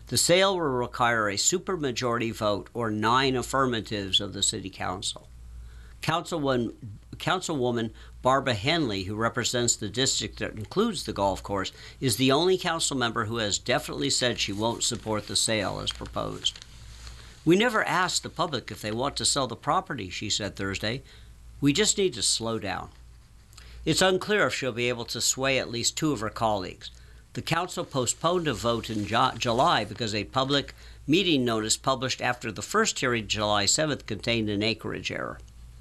The sale will require a supermajority vote or 9 affirmatives of the City Council. Councilwoman Barbara Henley, who represents the district that includes the golf course, is the only council member who has definitely said she won't support the sale as proposed. "We never asked the public if they want to sell the property," she said Thursday. "We just need to slow down." It's unclear if she'll be able to sway at least 2 of her colleagues. The council postponed a vote in July because a public meeting notice published after the first hearing July 7th contained an acreage error.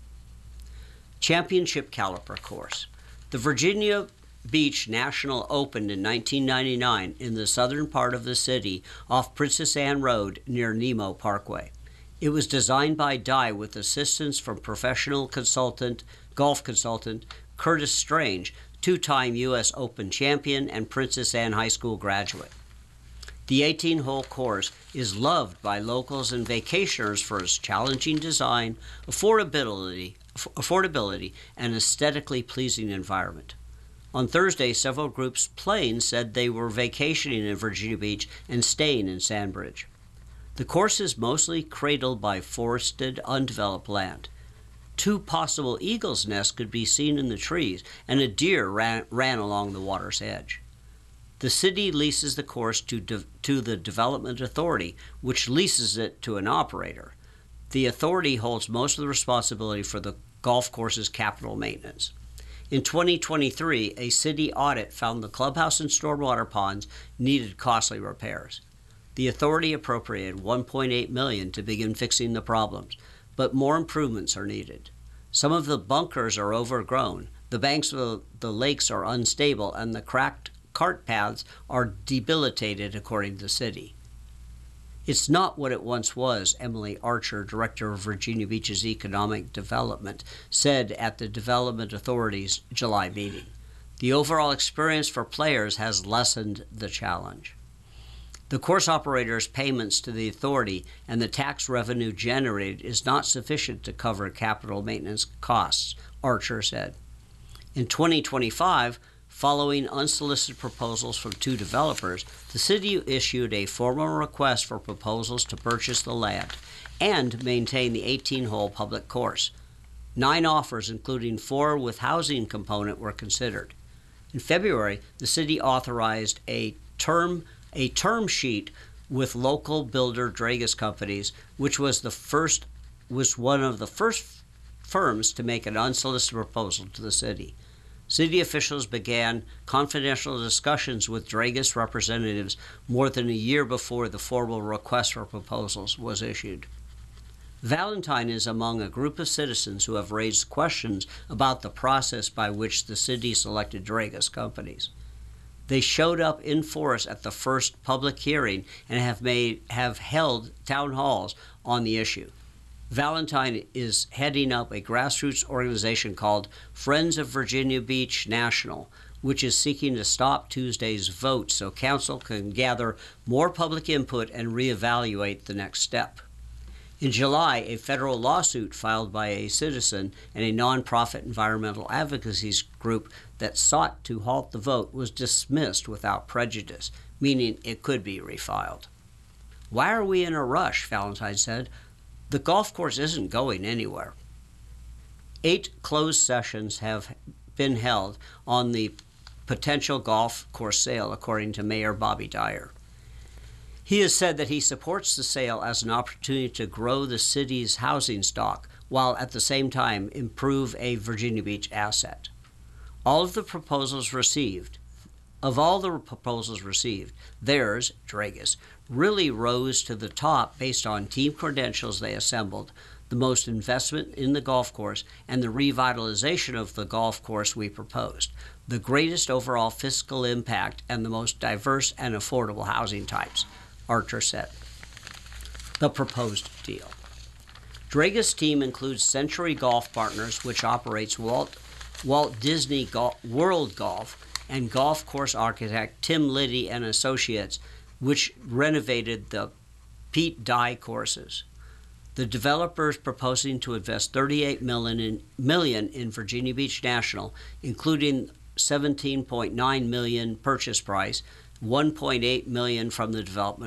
Championship Caliper Course. The Virginia Beach National opened in 1999 in the southern part of the city off Princess Anne Road near Nemo Parkway. It was designed by Dye with assistance from professional golf consultant Curtis Strange, 2-time U.S. Open champion and Princess Anne High School graduate. The 18-hole course is loved by locals and vacationers for its challenging design, affordability, and aesthetically pleasing environment. On Thursday, several groups playing said they were vacationing in Virginia Beach and staying in Sandbridge. The course is mostly cradled by forested, undeveloped land. 2 possible eagles' nests could be seen in the trees, and a deer ran along the water's edge. The city leases the course to the Development Authority, which leases it to an operator. The authority holds most of the responsibility for the golf course's capital maintenance. In 2023, a city audit found the clubhouse and stormwater ponds needed costly repairs. The authority appropriated $1.8 million to begin fixing the problems, but more improvements are needed. Some of the bunkers are overgrown, the banks of the lakes are unstable, and the cracked cart paths are debilitated, according to the city. "It's not what it once was," Emily Archer, director of Virginia Beach's Economic Development, said at the Development Authority's July meeting. "The overall experience for players has lessened the challenge." The course operator's payments to the authority and the tax revenue generated is not sufficient to cover capital maintenance costs, Archer said. In 2025, following unsolicited proposals from 2 developers, the city issued a formal request for proposals to purchase the land and maintain the 18-hole public course. 9 offers, including 4 with housing component, were considered. In February, the city authorized a term sheet with local builder Dragas Companies, which was one of the first firms to make an unsolicited proposal to the city. City officials began confidential discussions with Dragas representatives more than a year before the formal request for proposals was issued. Valentine is among a group of citizens who have raised questions about the process by which the city selected Dragas Companies. They showed up in force at the first public hearing and have held town halls on the issue. Valentine is heading up a grassroots organization called Friends of Virginia Beach National, which is seeking to stop Tuesday's vote so council can gather more public input and reevaluate the next step. In July, a federal lawsuit filed by a citizen and a nonprofit environmental advocacy group that sought to halt the vote was dismissed without prejudice, meaning it could be refiled. "Why are we in a rush?" Valentine said. "The golf course isn't going anywhere." 8 closed sessions have been held on the potential golf course sale, according to Mayor Bobby Dyer. He has said that he supports the sale as an opportunity to grow the city's housing stock while at the same time improve a Virginia Beach asset. Of all the proposals received, theirs, Dragas, really rose to the top based on team credentials they assembled, the most investment in the golf course, and the revitalization of the golf course we proposed, the greatest overall fiscal impact, and the most diverse and affordable housing types, Archer said. The proposed deal. Dragas' team includes Century Golf Partners, which operates Walt Disney World Golf, and golf course architect Tim Liddy and Associates, which renovated the Pete Dye courses. The developer is proposing to invest $38 million in Virginia Beach National, including $17.9 million purchase price, $1.8 million from the Development